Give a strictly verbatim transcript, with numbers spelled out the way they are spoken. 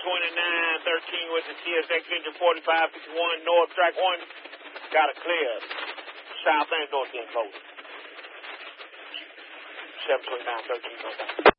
twenty-nine thirteen with the T S X engine forty-five fifty-one north track one. Got a clear. South and north end closing. seven twenty-nine thirteen north.